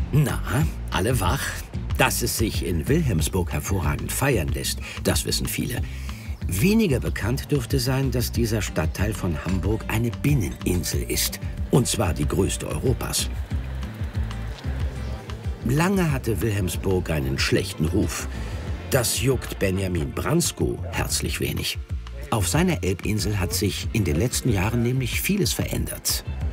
Na, alle wach? Dass es sich in Wilhelmsburg hervorragend feiern lässt, das wissen viele. Weniger bekannt dürfte sein, dass dieser Stadtteil von Hamburg eine Binneninsel ist. Und zwar die größte Europas. Lange hatte Wilhelmsburg einen schlechten Ruf. Das juckt Benjamin Brandskow herzlich wenig. Auf seiner Elbinsel hat sich in den letzten Jahren nämlich vieles verändert.